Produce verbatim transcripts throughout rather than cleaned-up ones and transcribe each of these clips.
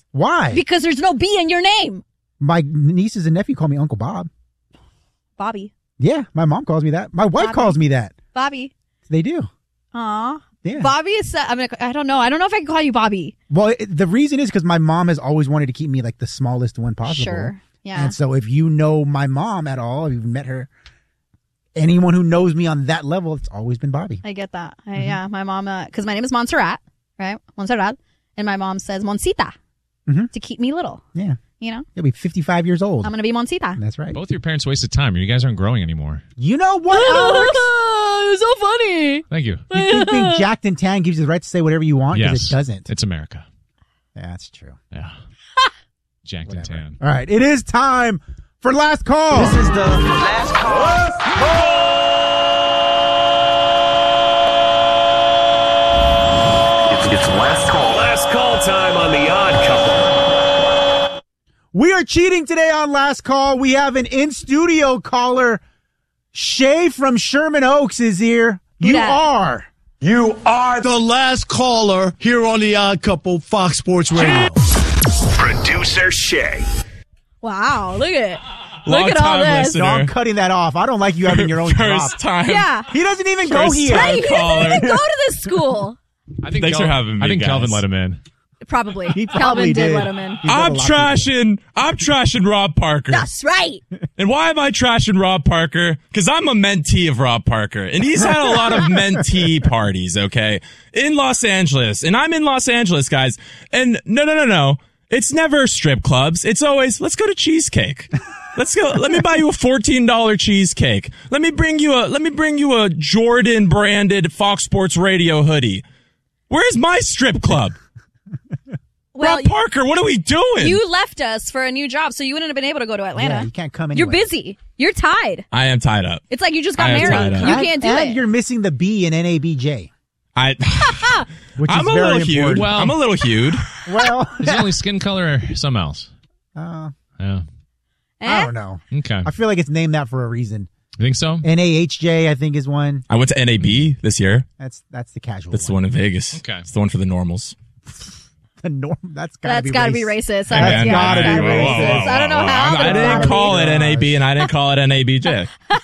Why? Because there's no B in your name. My nieces and nephew call me Uncle Bob. Bobby. Yeah, my mom calls me that. My wife Bobby. calls me that. Bobby. They do. Aw. Yeah. Bobby is, uh, I mean, I don't know. I don't know if I can call you Bobby. Well, it, the reason is because my mom has always wanted to keep me like the smallest one possible. Sure. Yeah. And so if you know my mom at all, if you've met her, anyone who knows me on that level, it's always been Bobby. I get that. I, Mm-hmm. Yeah, my mom, because uh, my name is Montserrat, right? Montserrat. And my mom says Moncita Mm-hmm. to keep me little. Yeah. You know? You'll be fifty-five years old. I'm going to be Moncita. That's right. Both your parents wasted time. You guys aren't growing anymore. You know what, Alex? It was so funny. Thank you. You think being jacked and tan gives you the right to say whatever you want? Because Yes. it doesn't. It's America. Yeah, that's true. Yeah. Jacked and tan. All right. It is time for Last Call. This is the last call. Last call. It's, it's last call. Last call time on The Odd Couple. We are cheating today on Last Call. We have an in-studio caller. Shay from Sherman Oaks is here. You that? are. You are the last caller here on The Odd Couple, Fox Sports Radio. Producer Shay. Wow, look at it. Long Look at all time this. listener. No, I'm cutting that off. I don't like you having your own drop. First time. Yeah. He doesn't even go First here. time. Right, he doesn't caller. even go to this school. I think Thanks Kel- for having me, I think guys. Kelvin let him in. Probably. He probably Calvin did did. let him in. He's got I'm a lot of people. trashing. I'm trashing Rob Parker. That's right. And why am I trashing Rob Parker? Because I'm a mentee of Rob Parker, and he's had a lot of mentee parties. Okay, in Los Angeles, and I'm in Los Angeles, guys. And no, no, no, no. It's never strip clubs. It's always let's go to cheesecake. Let's go. Let me buy you a fourteen dollar cheesecake. Let me bring you a. Let me bring you a Jordan branded Fox Sports Radio hoodie. Where's my strip club? Well, Rob Parker, what are we doing? you left us for a new job, so you wouldn't have been able to go to Atlanta. Yeah, you can't come You're anyway. busy. You're tied. I am tied up. It's like you just got I am married. tied up. You And- can't do and it. you're missing the B in N A B J, I. which I'm is a very little huge. important. Well- I'm a little huge. Well, Is it only skin color or something else? uh, Yeah. I Eh? don't know. Okay. I feel like it's named that for a reason. You think so? N A H J, I think, is one. I went to N A B this year. That's that's the casual. That's the one in Vegas. Okay. It's the one for the normals. The norm. That's gotta That's be got to race. be racist. That's yeah, gotta it's be gotta be whoa, whoa, racist. I don't know how. I but it's didn't gotta call be. it N A B and I didn't call it N A B J.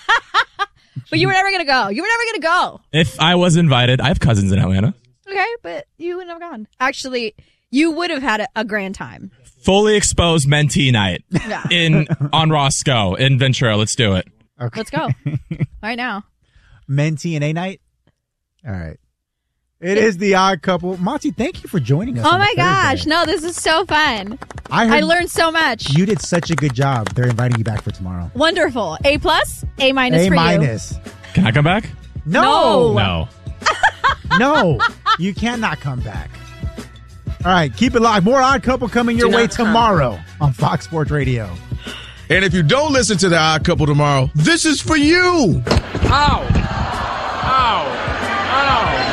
But you were never going to go. You were never going to go. If I was invited, I have cousins in Atlanta. Okay, but you wouldn't have gone. Actually, you would have had a, a grand time. Fully exposed mentee night Yeah. in on Roscoe in Ventura. Let's do it. Okay. Let's go. Right now. Mentee and A night. All right. It is the Odd Couple. Monty, thank you for joining us. Oh on my a gosh. Thursday. No, this is so fun. I, heard I learned so much. you did such a good job. They're inviting you back for tomorrow. Wonderful. A plus, A minus A for minus. Can I come back? No. No. No. You cannot come back. All right. Keep it locked. More Odd Couple coming your Do way not come. tomorrow on Fox Sports Radio. And if you don't listen to The Odd Couple tomorrow, this is for you. Ow! Ow! Ow!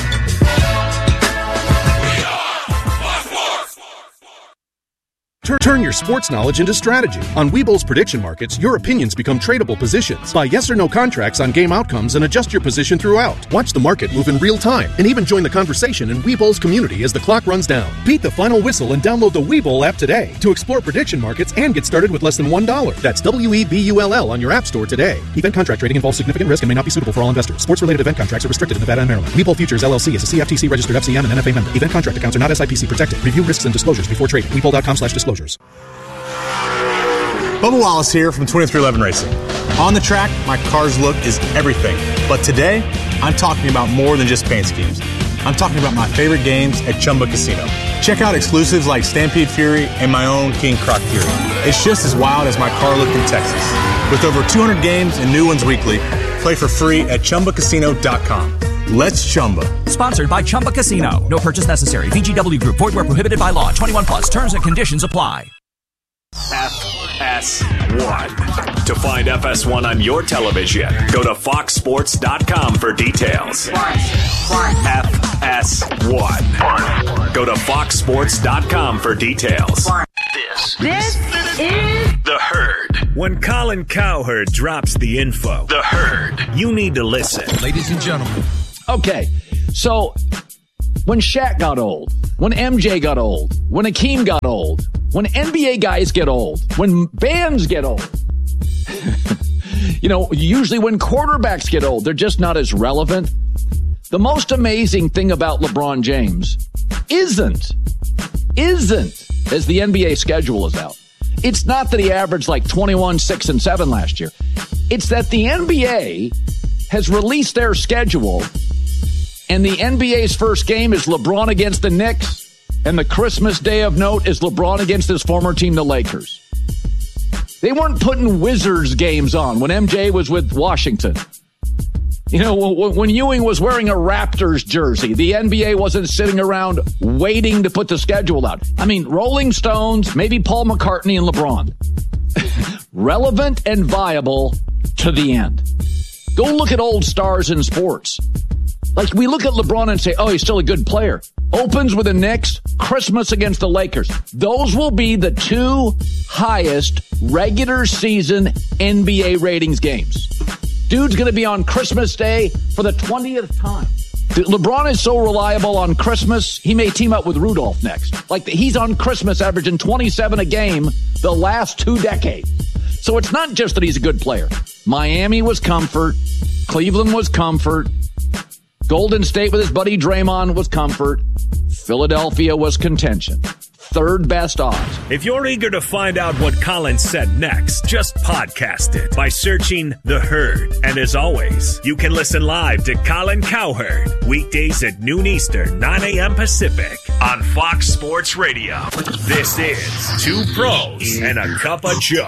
Turn, turn your sports knowledge into strategy. On Webull's prediction markets, your opinions become tradable positions. Buy yes or no contracts on game outcomes and adjust your position throughout. Watch the market move in real time and even join the conversation in Webull's community as the clock runs down. Beat the final whistle and download the Webull app today to explore prediction markets and get started with less than one dollar. That's W E B U L L on your app store today. Event contract trading involves significant risk and may not be suitable for all investors. Sports-related event contracts are restricted in Nevada and Maryland. Webull Futures L L C is a C F T C-registered F C M and N F A member. Event contract accounts are not S I P C protected. Review risks and disclosures before trading. Webull.com slash disclosures. Bubba Wallace here from twenty-three eleven Racing. On the track, my car's look is everything. But today, I'm talking about more than just paint schemes. I'm talking about my favorite games at Chumba Casino. Check out exclusives like Stampede Fury and my own King Croc Fury. It's just as wild as my car look in Texas. With over two hundred games and new ones weekly, play for free at Chumba Casino dot com. Let's Chumba. Sponsored by Chumba Casino. No purchase necessary. V G W Group. Void where prohibited by law. twenty-one plus. Terms and conditions apply. F S one. To find F S one on your television, go to fox sports dot com for details. F S one. Go to fox sports dot com for details. This, This is The Herd. When Colin Cowherd drops the info, The Herd, you need to listen. Ladies and gentlemen. Okay, so when Shaq got old, when M J got old, when Akeem got old, when N B A guys get old, when bands get old. You know, usually when quarterbacks get old, they're just not as relevant. The most amazing thing about LeBron James isn't, isn't, as the N B A schedule is out. It's not that he averaged like twenty-one, six, and seven last year. It's that the N B A has released their schedule, and the N B A's first game is LeBron against the Knicks, and the Christmas Day of note is LeBron against his former team, the Lakers. They weren't putting Wizards games on when M J was with Washington. You know, when Ewing was wearing a Raptors jersey, the N B A wasn't sitting around waiting to put the schedule out. I mean, Rolling Stones, maybe Paul McCartney and LeBron. Relevant and viable to the end. Go look at old stars in sports. Like, we look at LeBron and say, oh, he's still a good player. Opens with the Knicks, Christmas against the Lakers. Those will be the two highest regular season N B A ratings games. Dude's going to be on Christmas Day for the twentieth time. LeBron is so reliable on Christmas, he may team up with Rudolph next. Like, he's on Christmas averaging twenty-seven a game the last two decades. So it's not just that he's a good player. Miami was comfort. Cleveland was comfort. Golden State with his buddy Draymond was comfort. Philadelphia was contention. Third best odds. If you're eager to find out what Colin said next, just podcast it by searching The Herd. And as always, you can listen live to Colin Cowherd weekdays at noon Eastern, nine a.m. Pacific on Fox Sports Radio. This is Two Pros and a Cup of Joe.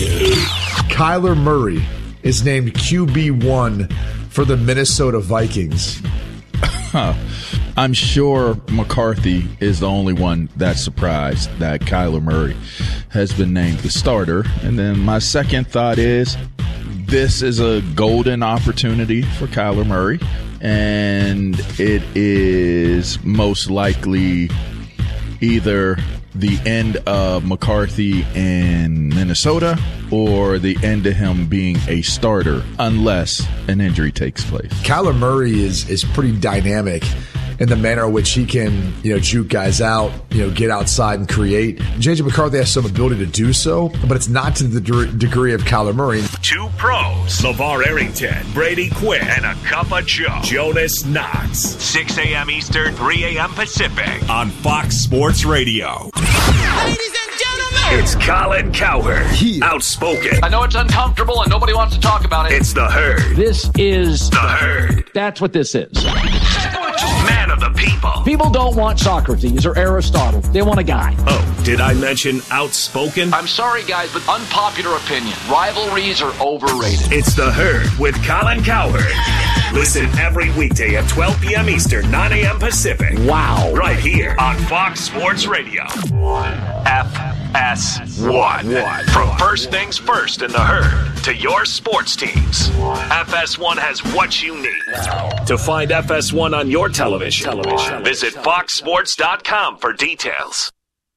Kyler Murray is named Q B one for the Minnesota Vikings. Huh. I'm sure McCarthy is the only one that's surprised that Kyler Murray has been named the starter. And then my second thought is this is a golden opportunity for Kyler Murray, and it is most likely either the end of McCarthy in Minnesota or the end of him being a starter unless an injury takes place. Kyler Murray is is pretty dynamic in the manner in which he can, you know, juke guys out, you know, get outside and create. J J McCarthy has some ability to do so, but it's not to the de- degree of Kyler Murray. Two Pros, LeVar Arrington, Brady Quinn, and a Cup of Joe, Jonas Knox. six a.m. Eastern, three a.m. Pacific on Fox Sports Radio. Ladies and gentlemen, it's Colin Cowherd, he. outspoken. I know it's uncomfortable and nobody wants to talk about it. It's The Herd. This is The Herd. That's what this is. Man of the people. People don't want Socrates or Aristotle. They want a guy. Oh, did I mention outspoken? I'm sorry, guys, but unpopular opinion. Rivalries are overrated. It's The Herd with Colin Cowherd. Listen every weekday at twelve p.m. Eastern, nine a.m. Pacific. Wow. Right here on Fox Sports Radio. F S one. From first things first in The Herd to your sports teams, F S one has what you need. To find F S one on your television, television. visit fox sports dot com for details.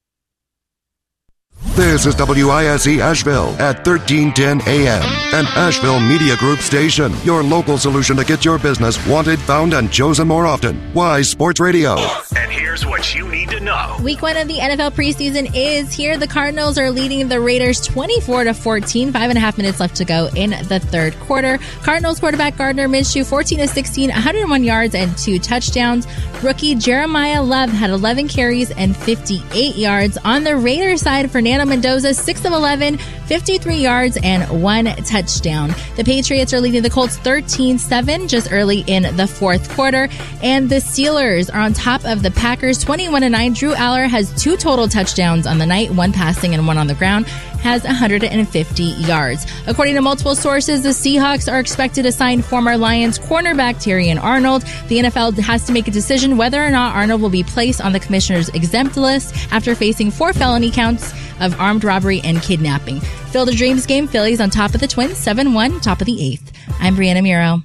This is W I S E Asheville at thirteen ten A M, an Asheville Media Group station. Your local solution to get your business wanted, found, and chosen more often. Wise Sports Radio. And here's what you need to know. Week one of the N F L preseason is here. The Cardinals are leading the Raiders twenty-four to fourteen. Five and a half minutes left to go in the third quarter. Cardinals quarterback Gardner Minshew, fourteen to sixteen, one hundred one yards and two touchdowns. Rookie Jeremiah Love had eleven carries and fifty-eight yards. On the Raiders side, Fernando Mendoza, six of eleven, fifty-three yards and one touchdown. The Patriots are leading the Colts thirteen seven just early in the fourth quarter. And the Steelers are on top of the Packers twenty-one to nine. Drew Aller has two total touchdowns on the night, one passing and one on the ground, has one hundred fifty yards. According to multiple sources, the Seahawks are expected to sign former Lions cornerback Terrion Arnold. The N F L has to make a decision whether or not Arnold will be placed on the commissioner's exempt list after facing four felony counts of armed robbery and kidnapping. Field of Dreams game, Phillies on top of the Twins, seven one, top of the eighth. I'm Brianna Muro.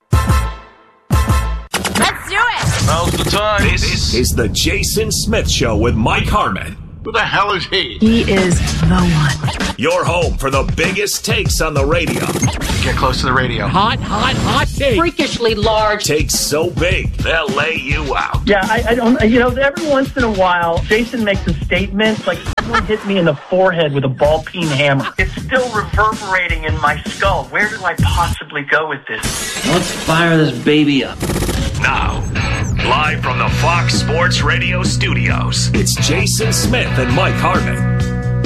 Let's do it! Now's the time. This is the Jason Smith Show with Mike Harmon. Who the hell is he? He is the one. Your home for the biggest takes on the radio. Get close to the radio. Hot, hot, hot take. Freakishly large. Takes so big, they'll lay you out. Yeah, I, I don't, you know, every once in a while, Jason makes a statement like someone hit me in the forehead with a ball peen hammer. It's still reverberating in my skull. Where do I possibly go with this? Let's fire this baby up. Now, live from the Fox Sports Radio studios, it's Jason Smith and Mike Harmon.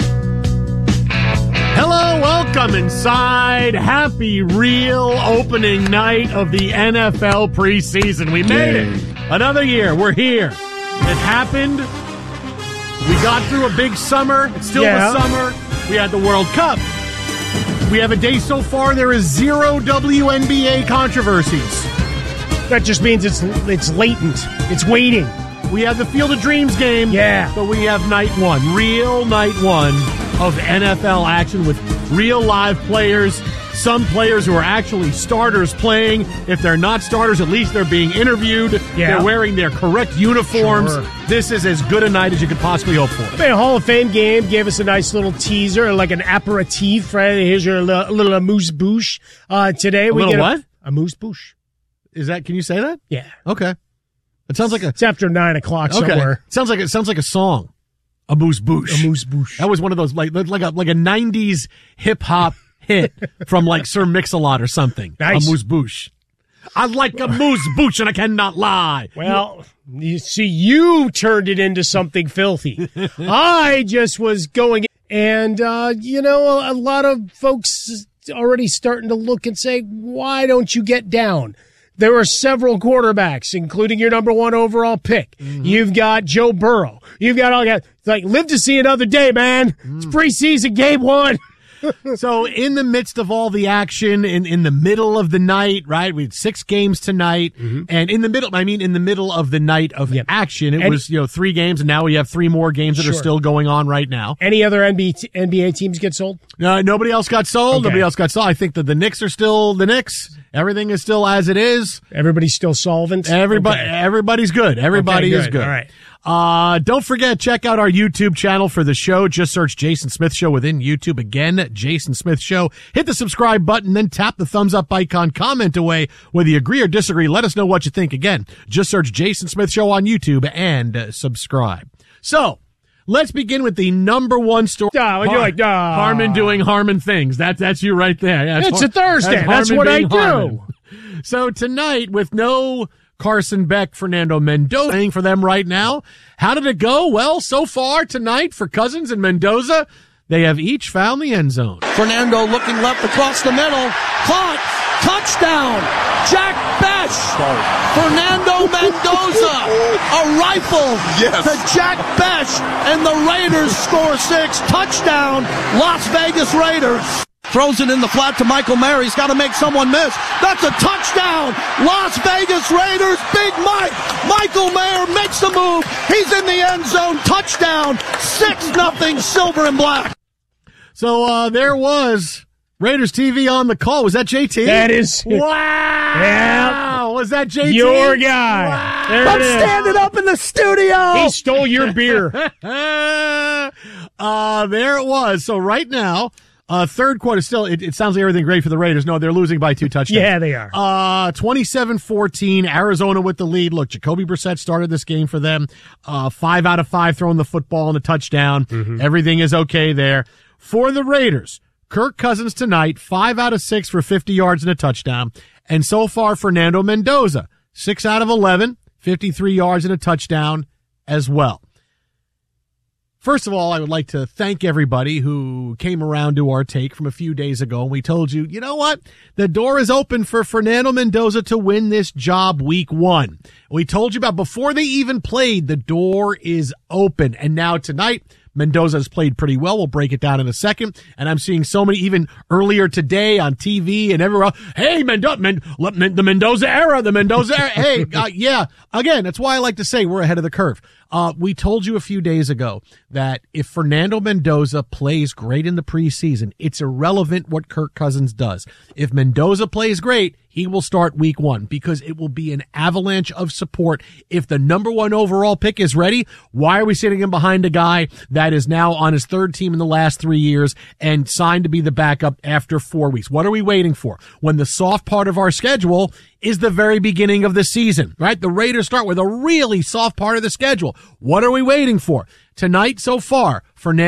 Hello, welcome inside. Happy real opening night of the N F L preseason. We made it. Another year. We're here. It happened. We got through a big summer. It's still Yeah. the summer. We had the World Cup. We have a day so far. There is zero W N B A controversies. That just means it's it's latent. It's waiting. We have the Field of Dreams game. Yeah. So we have night one, real night one of N F L action with real live players. Some players who are actually starters playing. If they're not starters, at least they're being interviewed. Yeah. They're wearing their correct uniforms. Sure. This is as good a night as you could possibly hope for. The Hall of Fame game gave us a nice little teaser, like an aperitif. Right? Here's your little, little amuse-bouche. Uh, today A we little get what? A, amuse-bouche. Is that? Can you say that? Yeah. Okay. It sounds like a. It's after nine o'clock Okay. somewhere. Sounds like it sounds like a song. Amuse bouche. Amuse bouche. That was one of those like like a like a nineties hip hop hit from like Sir Mix-a-Lot or something. Nice. Amuse bouche. I like amuse bouche and I cannot lie. Well, you see, you turned it into something filthy. I just was going, and uh, you know, a, a lot of folks already starting to look and say, "Why don't you get down?" There are several quarterbacks, including your number one overall pick. Mm-hmm. You've got Joe Burrow. You've got all guys. It's like, live to see another day, man. Mm. It's preseason game one. So in the midst of all the action, in, in the middle of the night, right? We had six games tonight. Mm-hmm. And in the middle, I mean, in the middle of the night of yep. action, it Any, was, you know, three games. And now we have three more games that sure. are still going on right now. Any other N B A, N B A teams get sold? No, nobody else got sold. Okay. Nobody else got sold. I think that the Knicks are still the Knicks. Everything is still as it is. Everybody's still solvent. Everybody, okay. Everybody's good. Everybody okay, good. is good. All right. Uh, don't forget, check out our YouTube channel for the show. Just search Jason Smith Show within YouTube. Again, Jason Smith Show. Hit the subscribe button, then tap the thumbs up icon. Comment away whether you agree or disagree. Let us know what you think. Again, just search Jason Smith Show on YouTube and uh, subscribe. So, let's begin with the number one story. Oh, you're like, oh. Harmon doing Harmon things. That, that's you right there. That's it's Har- a Thursday. That's, that's what I do. Harmon. So tonight, with no Carson Beck, Fernando Mendoza playing for them right now, how did it go? Well, so far tonight for Cousins and Mendoza, they have each found the end zone. Fernando looking left across the middle. Caught. Touchdown. Jack Bech. Fernando Mendoza. A rifle yes. to Jack Bech. And the Raiders score six. Touchdown. Las Vegas Raiders. Throws it in the flat to Michael Mayer. He's got to make someone miss. That's a touchdown. Las Vegas Raiders. Big Mike. Michael Mayer makes the move. He's in the end zone. Touchdown. six nothing silver and black. So uh, there was Raiders T V on the call. Was that J T? That is. Wow. Yeah. Was that J T? Your guy. Wow. There I'm standing up in the studio. He stole your beer. uh, there it was. So right now, Uh, third quarter, still, it, it sounds like everything great for the Raiders. No, they're losing by two touchdowns. Yeah, they are. Uh, twenty-seven fourteen, Arizona with the lead. Look, Jacoby Brissett started this game for them. Uh, five out of five throwing the football and a touchdown. Mm-hmm. Everything is okay there. For the Raiders, Kirk Cousins tonight, five out of six for fifty yards and a touchdown. And so far, Fernando Mendoza, six out of eleven, fifty-three yards and a touchdown as well. First of all, I would like to thank everybody who came around to our take from a few days ago. And we told you, you know what? The door is open for Fernando Mendoza to win this job week one. We told you about before they even played, the door is open. And now tonight, Mendoza has played pretty well. We'll break it down in a second. And I'm seeing so many, even earlier today on T V and everywhere. Hey, Mendoza, Men- the Mendoza era, the Mendoza era. Hey, uh, yeah. Again, that's why I like to say we're ahead of the curve. Uh, we told you a few days ago that if Fernando Mendoza plays great in the preseason, it's irrelevant what Kirk Cousins does. If Mendoza plays great, he will start week one because it will be an avalanche of support. If the number one overall pick is ready, why are we sitting him behind a guy that is now on his third team in the last three years and signed to be the backup after four weeks? What are we waiting for? When the soft part of our schedule is the very beginning of the season, right? The Raiders start with a really soft part of the schedule. What are we waiting for? Tonight so far, Fernando